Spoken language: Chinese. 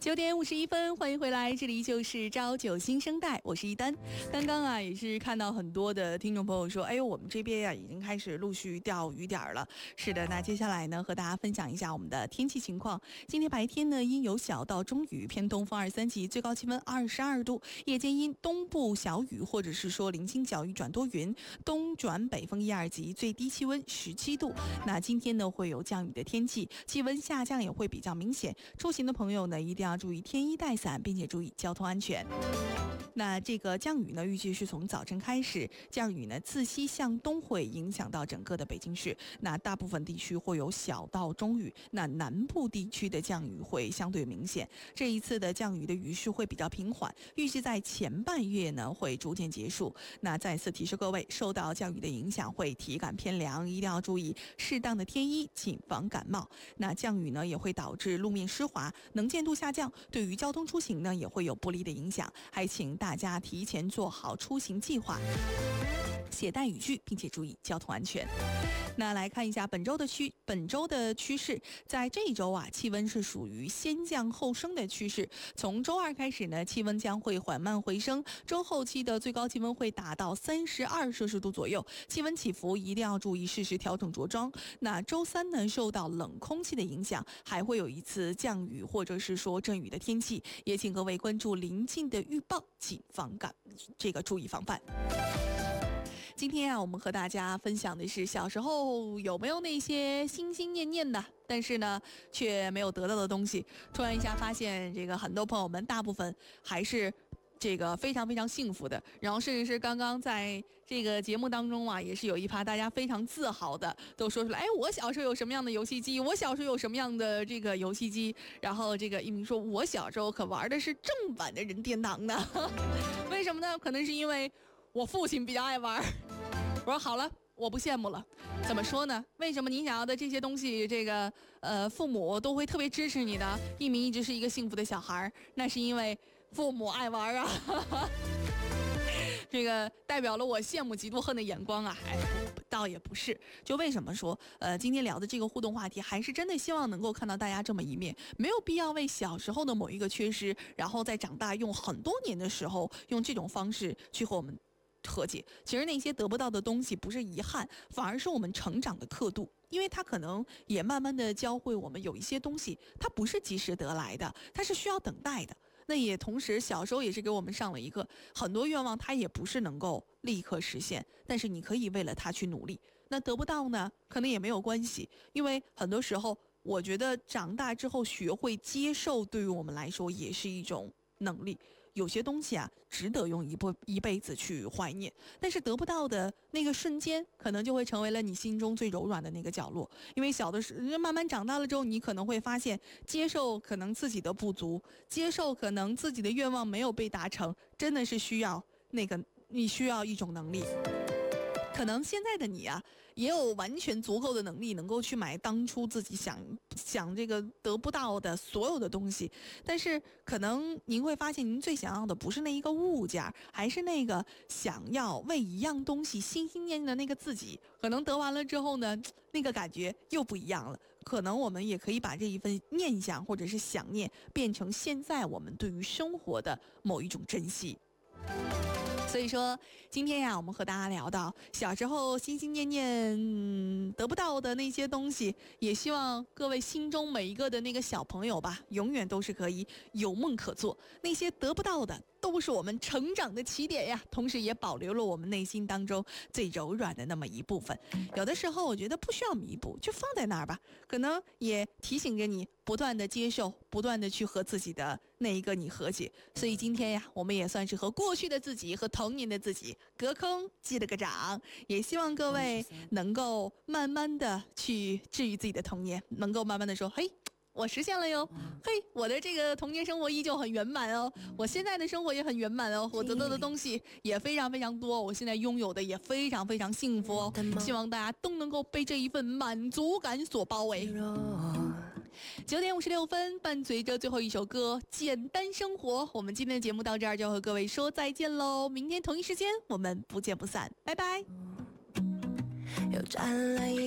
9点51分，欢迎回来，这里就是朝九新生代，我是一丹。刚刚也是看到很多的听众朋友说，哎呦，我们这边已经开始陆续掉雨点了。是的，那接下来呢，和大家分享一下我们的天气情况。今天白天呢，阴有小到中雨，偏东风2、3级，最高气温22度；夜间因东部小雨或者是说零星小雨转多云，东转北风1、2级，最低气温17度。那今天呢，会有降雨的天气，气温下降也会比较明显。出行的朋友呢，一定要注意添衣带伞，并且注意交通安全。那这个降雨呢，预计是从早晨开始，降雨呢自西向东会影响到整个的北京市。那大部分地区会有小到中雨，那南部地区的降雨会相对明显。这一次的降雨的雨势会比较平缓，预计在前半月呢会逐渐结束。那再次提示各位，受到降雨的影响，会体感偏凉，一定要注意适当的添衣，谨防感冒。那降雨呢也会导致路面湿滑，能见度下降，对于交通出行呢也会有不利的影响，还请大家提前做好出行计划，携带雨具，并且注意交通安全。那来看一下本周的趋势，在这一周气温是属于先降后升的趋势。从周二开始呢，气温将会缓慢回升，周后期的最高气温会达到32摄氏度左右，气温起伏一定要注意适时调整着装。那周三呢，受到冷空气的影响，还会有一次降雨或者是说阵雨的天气，也请各位关注临近的预报，谨防注意防范。今天我们和大家分享的是小时候有没有那些心心念念的，但是呢却没有得到的东西。突然一下发现，这个很多朋友们大部分还是这个非常非常幸福的，然后甚至是刚刚在这个节目当中也是有一趴大家非常自豪的都说出来，哎，我小时候有什么样的游戏机，我小时候有什么样的这个游戏机，然后这个一鸣说，我小时候可玩的是正版的任天堂的为什么呢？可能是因为我父亲比较爱玩。我说好了，我不羡慕了。怎么说呢？为什么你想要的这些东西，这个父母都会特别支持你呢？一鸣一直是一个幸福的小孩，那是因为父母爱玩啊。这个代表了我羡慕嫉妒恨的眼光啊！倒也不是，就为什么说今天聊的这个互动话题，还是真的希望能够看到大家这么一面，没有必要为小时候的某一个缺失，然后在长大用很多年的时候，用这种方式去和我们和解。其实那些得不到的东西不是遗憾，反而是我们成长的刻度，因为它可能也慢慢的教会我们，有一些东西它不是及时得来的，它是需要等待的。那也同时小时候也是给我们上了一课，很多愿望它也不是能够立刻实现，但是你可以为了它去努力。那得不到呢，可能也没有关系，因为很多时候我觉得长大之后学会接受，对于我们来说也是一种能力。有些东西值得用一辈子去怀念，但是得不到的那个瞬间，可能就会成为了你心中最柔软的那个角落。因为小的时候慢慢长大了之后，你可能会发现，接受可能自己的不足，接受可能自己的愿望没有被达成，真的是你需要一种能力。可能现在的你也有完全足够的能力能够去买当初自己想这个得不到的所有的东西，但是可能您会发现，您最想要的不是那一个物件，还是那个想要为一样东西心心念念的那个自己。可能得完了之后呢，那个感觉又不一样了。可能我们也可以把这一份念想或者是想念，变成现在我们对于生活的某一种珍惜。所以说今天我们和大家聊到小时候心心念念得不到的那些东西，也希望各位心中每一个的那个小朋友吧，永远都是可以有梦可做。那些得不到的都是我们成长的起点呀，同时也保留了我们内心当中最柔软的那么一部分。有的时候我觉得不需要弥补，就放在那儿吧，可能也提醒着你不断的接受，不断的去和自己的那一个你和解。所以今天我们也算是和过去的自己和童年的自己隔空击了个掌，也希望各位能够慢慢的去治愈自己的童年，能够慢慢的说，嘿，我实现了哟，嘿，我的这个童年生活依旧很圆满哦，我现在的生活也很圆满哦，我得到的东西也非常非常多，我现在拥有的也非常非常幸福哦，希望大家都能够被这一份满足感所包围。9:56，伴随着最后一首歌《简单生活》，我们今天的节目到这儿就要和各位说再见喽，明天同一时间我们不见不散，拜拜。又沾了一